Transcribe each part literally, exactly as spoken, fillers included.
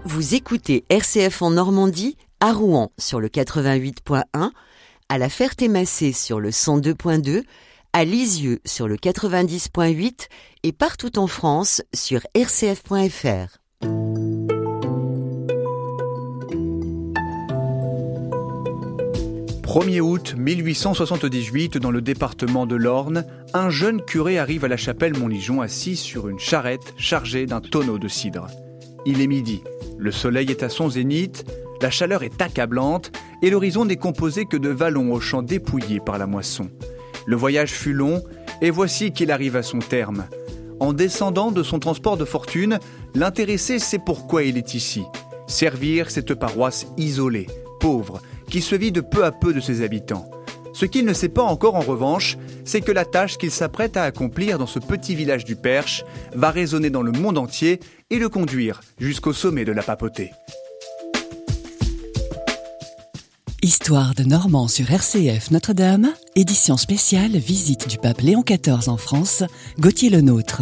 Vous écoutez R C F en Normandie, à Rouen sur le quatre-vingt-huit point un, à La Ferté-Macé sur le cent deux point deux, à Lisieux sur le quatre-vingt-dix point huit et partout en France sur r c f point f r. premier août mille huit cent soixante-dix-huit, dans le département de l'Orne, un jeune curé arrive à la chapelle Montligeon assis sur une charrette chargée d'un tonneau de cidre. Il est midi, le soleil est à son zénith, la chaleur est accablante et l'horizon n'est composé que de vallons aux champs dépouillés par la moisson. Le voyage fut long et voici qu'il arrive à son terme. En descendant de son transport de fortune, l'intéressé sait pourquoi il est ici. Servir cette paroisse isolée, pauvre, qui se vide peu à peu de ses habitants. Ce qu'il ne sait pas encore en revanche, c'est que la tâche qu'il s'apprête à accomplir dans ce petit village du Perche va résonner dans le monde entier et le conduire jusqu'au sommet de la papauté. Histoire de Normands sur R C F Notre-Dame, édition spéciale visite du pape Léon quatorze en France, Gauthier Lenôtre.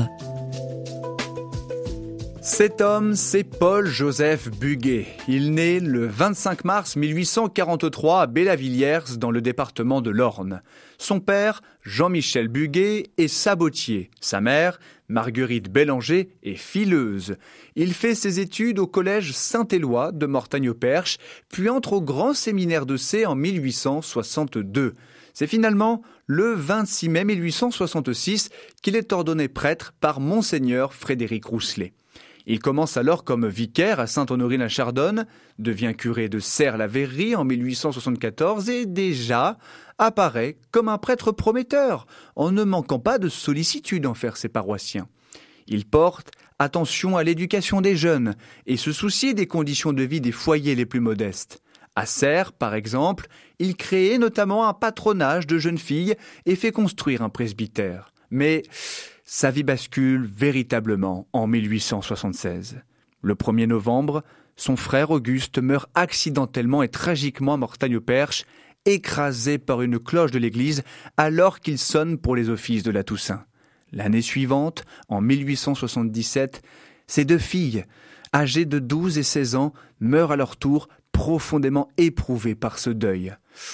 Cet homme, c'est Paul-Joseph Buguet. Il naît le vingt-cinq mars mille huit cent quarante-trois à Bellavilliers, dans le département de l'Orne. Son père, Jean-Michel Buguet, est sabotier. Sa mère, Marguerite Bélanger, est fileuse. Il fait ses études au collège Saint-Éloi de Mortagne-au-Perche, puis entre au grand séminaire de Sées en mille huit cent soixante-deux. C'est finalement le vingt-six mai mille huit cent soixante-six qu'il est ordonné prêtre par Monseigneur Frédéric Rousselet. Il commence alors comme vicaire à Sainte-Honorine-la-Chardonne, devient curé de Serres-la-Verrerie en mille huit cent soixante-quatorze et déjà apparaît comme un prêtre prometteur, en ne manquant pas de sollicitude envers ses paroissiens. Il porte attention à l'éducation des jeunes et se soucie des conditions de vie des foyers les plus modestes. À Serres, par exemple, il crée notamment un patronage de jeunes filles et fait construire un presbytère. Mais sa vie bascule véritablement en mille huit cent soixante-seize. Le premier novembre, son frère Auguste meurt accidentellement et tragiquement à Mortagne-au-Perche, écrasé par une cloche de l'église alors qu'il sonne pour les offices de la Toussaint. L'année suivante, en mille huit cent soixante-dix-sept, ses deux filles, âgées de douze et seize ans, meurent à leur tour, profondément éprouvées par ce deuil.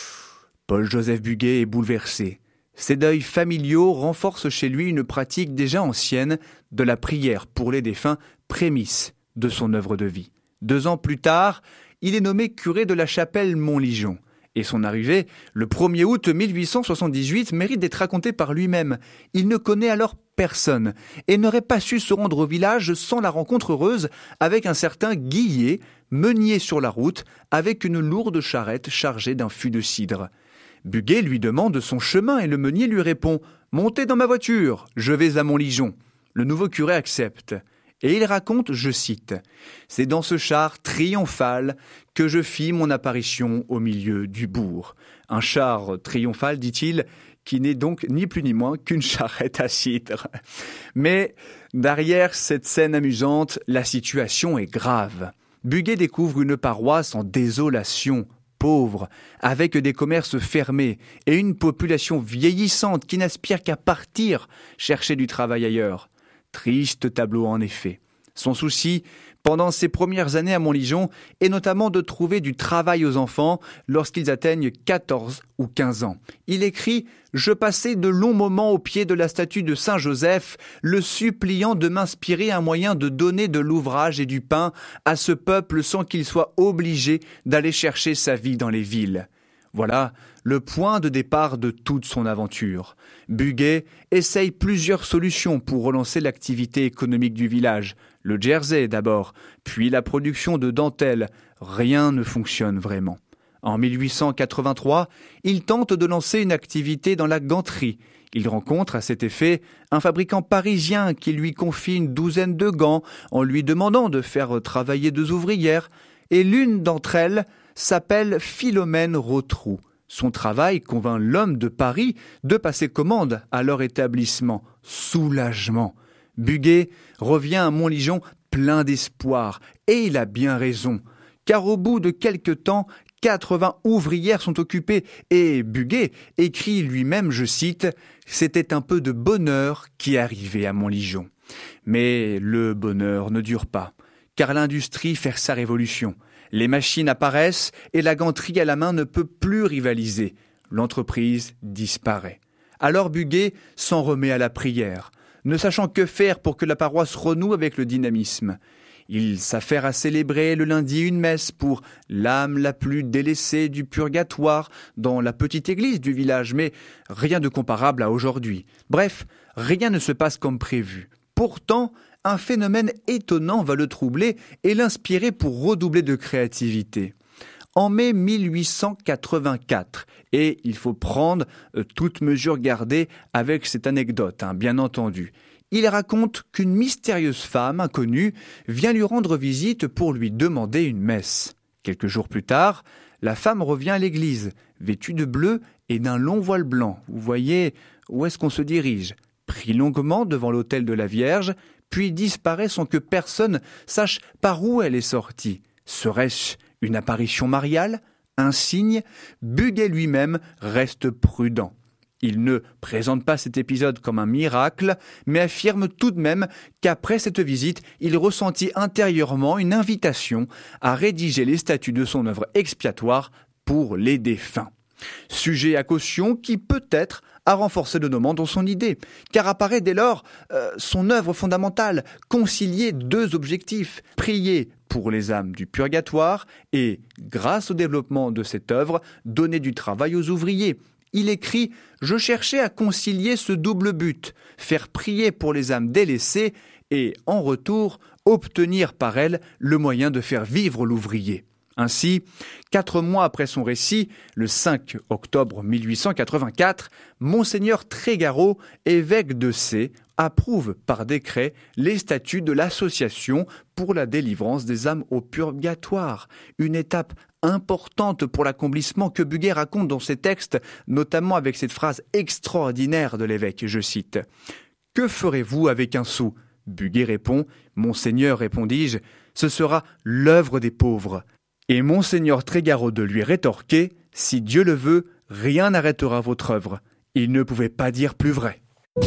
Paul-Joseph Buguet est bouleversé. Ces deuils familiaux renforcent chez lui une pratique déjà ancienne de la prière pour les défunts, prémisse de son œuvre de vie. Deux ans plus tard, il est nommé curé de la chapelle Montligeon. Et son arrivée, le premier août mille huit cent soixante-dix-huit, mérite d'être racontée par lui-même. Il ne connaît alors personne et n'aurait pas su se rendre au village sans la rencontre heureuse avec un certain Guillet, meunier sur la route, avec une lourde charrette chargée d'un fût de cidre. Buguet lui demande son chemin et le meunier lui répond « Montez dans ma voiture, je vais à Montligeon ». Le nouveau curé accepte. Et il raconte, je cite, « C'est dans ce char triomphal que je fis mon apparition au milieu du bourg. » Un char triomphal, dit-il, qui n'est donc ni plus ni moins qu'une charrette à cidre. Mais derrière cette scène amusante, la situation est grave. Buguet découvre une paroisse en désolation, pauvre, avec des commerces fermés et une population vieillissante qui n'aspire qu'à partir chercher du travail ailleurs. Triste tableau en effet. Son souci, pendant ses premières années à Montligeon, est notamment de trouver du travail aux enfants lorsqu'ils atteignent quatorze ou quinze ans. Il écrit « Je passais de longs moments au pied de la statue de Saint-Joseph, le suppliant de m'inspirer un moyen de donner de l'ouvrage et du pain à ce peuple sans qu'il soit obligé d'aller chercher sa vie dans les villes. » Voilà le point de départ de toute son aventure. Buguet essaye plusieurs solutions pour relancer l'activité économique du village. Le jersey d'abord, puis la production de dentelles. Rien ne fonctionne vraiment. En mille huit cent quatre-vingt-trois, il tente de lancer une activité dans la ganterie. Il rencontre à cet effet un fabricant parisien qui lui confie une douzaine de gants en lui demandant de faire travailler deux ouvrières. Et l'une d'entre elles s'appelle Philomène Rotrou. Son travail convainc l'homme de Paris de passer commande à leur établissement. Soulagement. Buguet revient à Montligeon plein d'espoir, et il a bien raison, car au bout de quelque temps, quatre-vingts ouvrières sont occupées, et Buguet écrit lui-même, je cite, « C'était un peu de bonheur qui arrivait à Montligeon ». Mais le bonheur ne dure pas, car l'industrie fait sa révolution. Les machines apparaissent et la ganterie à la main ne peut plus rivaliser. L'entreprise disparaît. Alors Buguet s'en remet à la prière, ne sachant que faire pour que la paroisse renoue avec le dynamisme. Il s'affaire à célébrer le lundi une messe pour l'âme la plus délaissée du purgatoire dans la petite église du village, mais rien de comparable à aujourd'hui. Bref, rien ne se passe comme prévu. Pourtant, un phénomène étonnant va le troubler et l'inspirer pour redoubler de créativité. En mai mille huit cent quatre-vingt-quatre, et il faut prendre euh, toute mesure gardée avec cette anecdote, hein, bien entendu. Il raconte qu'une mystérieuse femme inconnue vient lui rendre visite pour lui demander une messe. Quelques jours plus tard, la femme revient à l'église, vêtue de bleu et d'un long voile blanc. Vous voyez où est-ce qu'on se dirige. Prie longuement devant l'autel de la Vierge, puis disparaît sans que personne sache par où elle est sortie. Serait-ce une apparition mariale? Un signe? Buguet lui-même reste prudent. Il ne présente pas cet épisode comme un miracle, mais affirme tout de même qu'après cette visite, il ressentit intérieurement une invitation à rédiger les statuts de son œuvre expiatoire pour les défunts. Sujet à caution qui peut-être a renforcé le nommant dans son idée, car apparaît dès lors euh, son œuvre fondamentale, concilier deux objectifs, prier pour les âmes du purgatoire et, grâce au développement de cette œuvre, donner du travail aux ouvriers. Il écrit « Je cherchais à concilier ce double but, faire prier pour les âmes délaissées et, en retour, obtenir par elles le moyen de faire vivre l'ouvrier. » Ainsi, quatre mois après son récit, le cinq octobre mille huit cent quatre-vingt-quatre, Monseigneur Trégarot, évêque de Sées, approuve par décret les statuts de l'association pour la délivrance des âmes au purgatoire, une étape importante pour l'accomplissement que Buguet raconte dans ses textes, notamment avec cette phrase extraordinaire de l'évêque, je cite « Que ferez-vous avec un sou ?» Buguet répond « Monseigneur, répondis-je, ce sera l'œuvre des pauvres. » Et Monseigneur Trégarot de lui rétorquer « Si Dieu le veut, rien n'arrêtera votre œuvre. » Il ne pouvait pas dire plus vrai.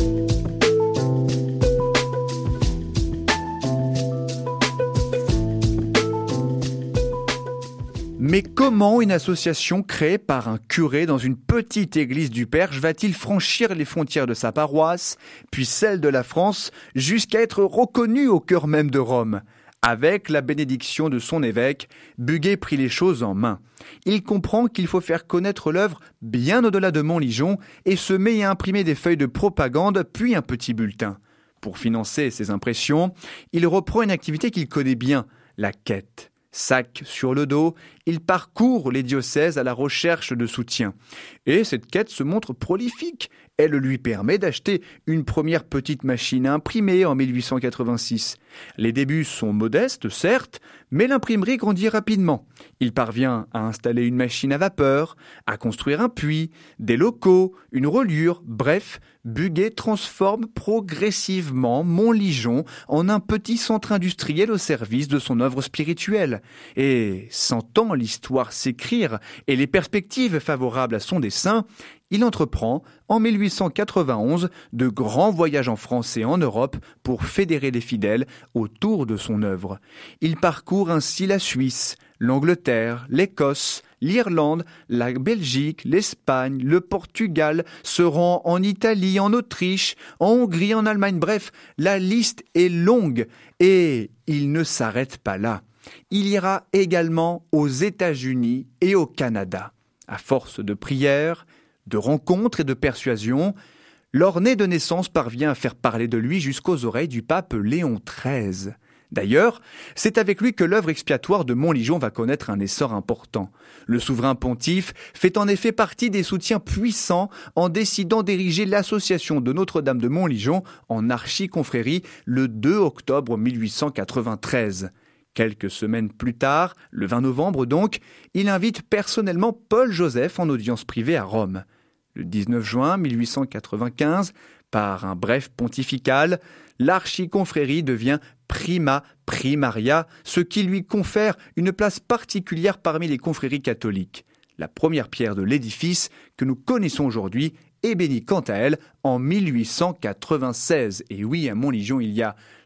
Mais comment une association créée par un curé dans une petite église du Perche va-t-il franchir les frontières de sa paroisse, puis celles de la France, jusqu'à être reconnue au cœur même de Rome ? Avec la bénédiction de son évêque, Buguet prit les choses en main. Il comprend qu'il faut faire connaître l'œuvre bien au-delà de Montligeon et se met à imprimer des feuilles de propagande puis un petit bulletin. Pour financer ses impressions, il reprend une activité qu'il connaît bien, la quête. Sac sur le dos, il parcourt les diocèses à la recherche de soutien. Et cette quête se montre prolifique. Elle lui permet d'acheter une première petite machine à imprimer en mille huit cent quatre-vingt-six. Les débuts sont modestes, certes, mais l'imprimerie grandit rapidement. Il parvient à installer une machine à vapeur, à construire un puits, des locaux, une reliure, bref, Buguet transforme progressivement Montligeon en un petit centre industriel au service de son œuvre spirituelle. Et, sentant l'histoire s'écrire et les perspectives favorables à son dessein, il entreprend, en mille huit cent quatre-vingt-onze, de grands voyages en France et en Europe pour fédérer les fidèles autour de son œuvre. Il parcourt ainsi la Suisse, l'Angleterre, l'Écosse, l'Irlande, la Belgique, l'Espagne, le Portugal, se rend en Italie, en Autriche, en Hongrie, en Allemagne. Bref, la liste est longue et il ne s'arrête pas là. Il ira également aux États-Unis et au Canada. À force de prières, de rencontres et de persuasions, l'orné de naissance parvient à faire parler de lui jusqu'aux oreilles du pape Léon treize. D'ailleurs, c'est avec lui que l'œuvre expiatoire de Montligeon va connaître un essor important. Le souverain pontife fait en effet partie des soutiens puissants en décidant d'ériger l'association de Notre-Dame de Montligeon en archiconfrérie le deux octobre mille huit cent quatre-vingt-treize. Quelques semaines plus tard, le vingt novembre donc, il invite personnellement Paul Joseph en audience privée à Rome. Le dix-neuf juin mille huit cent quatre-vingt-quinze, par un bref pontifical, l'archiconfrérie devient prima primaria, ce qui lui confère une place particulière parmi les confréries catholiques. La première pierre de l'édifice que nous connaissons aujourd'hui est bénie quant à elle en mille huit cent quatre-vingt-seize. Et oui, à Montligeon, il y a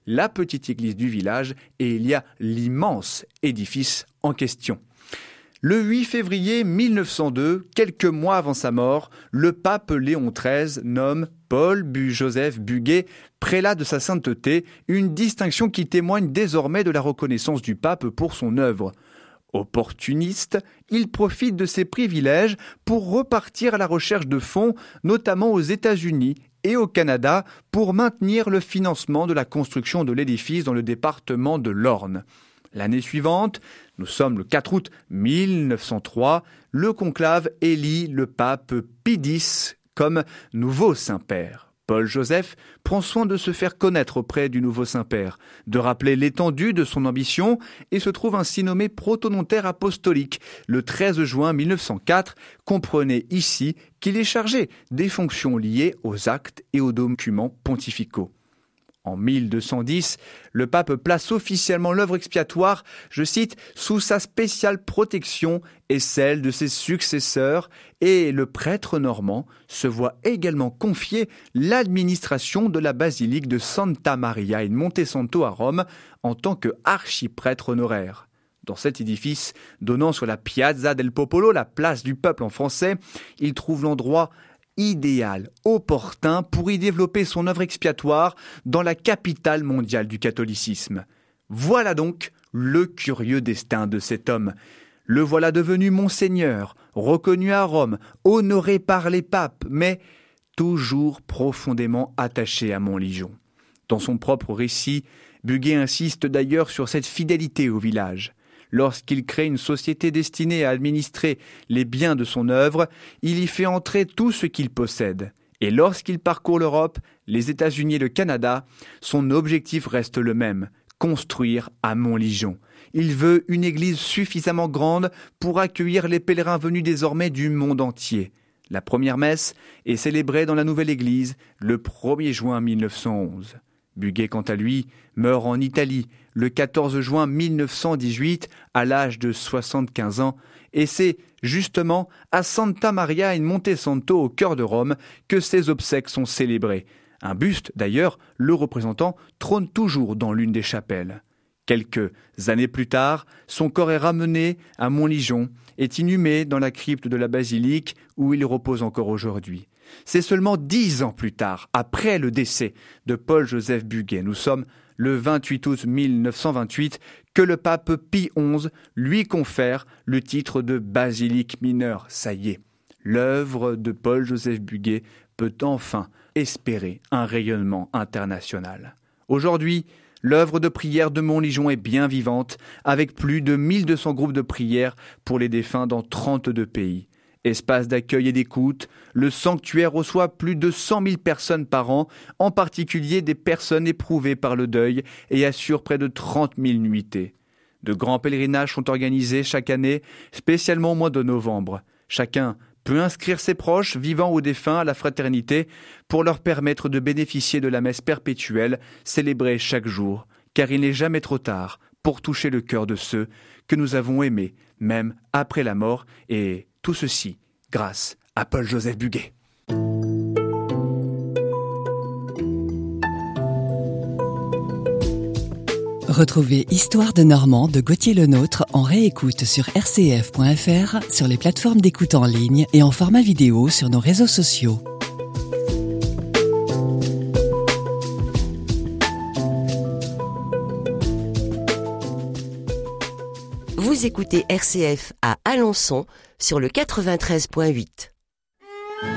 la petite église du village et il y a l'immense édifice en question. Le huit février mille neuf cent deux, quelques mois avant sa mort, le pape Léon treize nomme Paul Joseph Buguet prélat de sa sainteté, une distinction qui témoigne désormais de la reconnaissance du pape pour son œuvre. Opportuniste, il profite de ses privilèges pour repartir à la recherche de fonds, notamment aux États-Unis et au Canada, pour maintenir le financement de la construction de l'édifice dans le département de l'Orne. L'année suivante, nous sommes le quatre août mille neuf cent trois, le conclave élit le pape Pie X comme nouveau Saint-Père. Paul Joseph prend soin de se faire connaître auprès du nouveau Saint-Père, de rappeler l'étendue de son ambition et se trouve ainsi nommé protonotaire apostolique. Le treize juin mille neuf cent quatre, comprenez ici qu'il est chargé des fonctions liées aux actes et aux documents pontificaux. En mille deux cent dix, le pape place officiellement l'œuvre expiatoire, je cite, sous sa spéciale protection et celle de ses successeurs, et le prêtre normand se voit également confier l'administration de la basilique de Santa Maria in Monte Santo à Rome en tant qu'archiprêtre honoraire. Dans cet édifice, donnant sur la Piazza del Popolo, la place du peuple en français, il trouve l'endroit idéal, opportun pour y développer son œuvre expiatoire dans la capitale mondiale du catholicisme. Voilà donc le curieux destin de cet homme. Le voilà devenu monseigneur, reconnu à Rome, honoré par les papes, mais toujours profondément attaché à Montligeon. Dans son propre récit, Buguet insiste d'ailleurs sur cette fidélité au village. Lorsqu'il crée une société destinée à administrer les biens de son œuvre, il y fait entrer tout ce qu'il possède. Et lorsqu'il parcourt l'Europe, les États-Unis et le Canada, son objectif reste le même, construire à Montligeon. Il veut une église suffisamment grande pour accueillir les pèlerins venus désormais du monde entier. La première messe est célébrée dans la nouvelle église le premier juin mille neuf cent onze. Buguet, quant à lui, meurt en Italie le quatorze juin mille neuf cent dix-huit à l'âge de soixante-quinze ans et c'est justement à Santa Maria in Monte Santo au cœur de Rome que ses obsèques sont célébrées. Un buste, d'ailleurs, le représentant, trône toujours dans l'une des chapelles. Quelques années plus tard, son corps est ramené à Montligeon, est inhumé dans la crypte de la basilique où il repose encore aujourd'hui. C'est seulement dix ans plus tard, après le décès de Paul Joseph Buguet, nous sommes le vingt-huit août mille neuf cent vingt-huit, que le pape Pie onze lui confère le titre de basilique mineure. Ça y est, l'œuvre de Paul Joseph Buguet peut enfin espérer un rayonnement international. Aujourd'hui, l'œuvre de prière de Montligeon est bien vivante, avec plus de mille deux cents groupes de prière pour les défunts dans trente-deux pays. Espace d'accueil et d'écoute, le sanctuaire reçoit plus de cent mille personnes par an, en particulier des personnes éprouvées par le deuil, et assure près de trente mille nuitées. De grands pèlerinages sont organisés chaque année, spécialement au mois de novembre. Chacun peut inscrire ses proches, vivants ou défunts, à la fraternité pour leur permettre de bénéficier de la messe perpétuelle célébrée chaque jour, car il n'est jamais trop tard pour toucher le cœur de ceux que nous avons aimés, même après la mort, et tout ceci grâce à Paul Joseph Buguet. Retrouvez Histoire de Normand de Gauthier Lenôtre en réécoute sur r c f point f r, sur les plateformes d'écoute en ligne et en format vidéo sur nos réseaux sociaux. Vous écoutez R C F à Alençon sur le quatre-vingt-treize point huit.